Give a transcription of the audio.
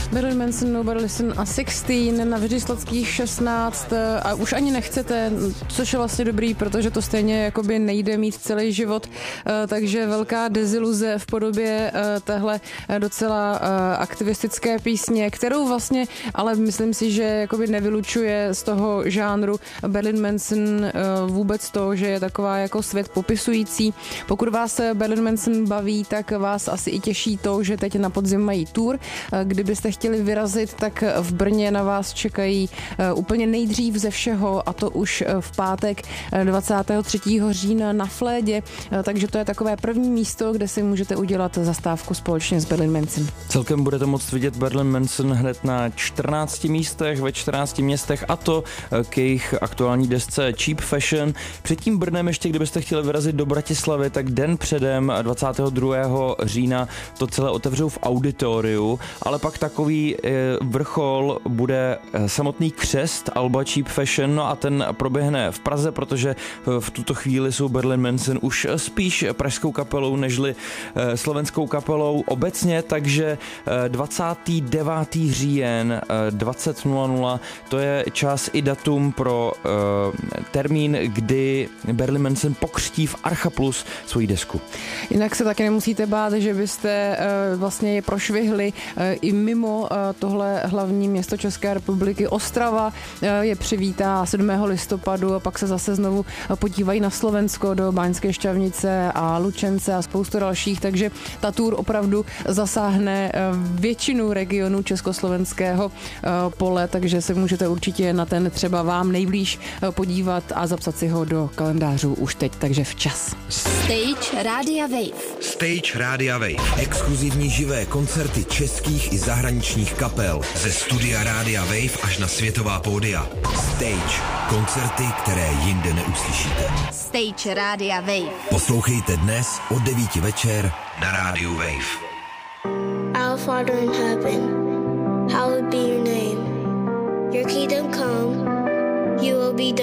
Marilyn Manson, Nobody Listen a 16, Navždy sladkých 16 a už ani nechcete, což je vlastně dobrý, protože to stejně jakoby nejde mít celý život, takže velká deziluze v podobě téhle docela aktivistické písně, kterou vlastně, ale myslím si, že jakoby nevylučuje z toho žánru Marilyn Manson vůbec to, že je taková jako svět popisující. Pokud vás Marilyn Manson baví, tak vás asi i těší to, že teď na podzim mají tour. Kdybyste chtěli vyrazit, tak v Brně na vás čekají úplně nejdřív ze všeho, a to už v pátek 23. října na Flédě, takže to je takové první místo, kde si můžete udělat zastávku společně s Marilyn Manson. Celkem budete moct vidět Marilyn Manson hned na 14 místech ve 14 městech, a to k jejich aktuální desce Cheap Fashion. Před tím Brnem ještě, kdybyste chtěli vyrazit do Bratislavy, tak den předem 22. října to celé otevřou v auditoriu, ale pak takový vrchol bude samotný křest alba Cheap Fashion, no a ten proběhne v Praze, protože v tuto chvíli jsou Marilyn Manson už spíš pražskou kapelou nežli slovenskou kapelou obecně, takže 29. říjen 20:00 to je čas i datum pro termín, kdy Marilyn Manson pokřtí v Archa Plus svoji desku. Jinak se taky nemusíte bát, že byste vlastně je prošvihli i mimo tohle hlavní město České republiky. Ostrava je přivítá 7. listopadu a pak se zase znovu podívají na Slovensko, do Baňské Štiavnice a Lučence a spoustu dalších, takže ta tour opravdu zasáhne většinu regionů československého pole, takže se můžete určitě na ten třeba vám nejblíž podívat a zapsat si ho do kalendářů už teď, takže včas. Stage Rádia Wave. Stage Rádia Wave. Exkluzivní živé koncerty českých i zahraničních kapel. Ze studia Rádia Wave až na světová pódia. Stage. Koncerty, které jinde neuslyšíte. Stage Rádia Wave. Poslouchejte dnes od 9 večer na Rádiu Wave. Our Father in heaven, hallowed be your name. Your kingdom come, you will be done.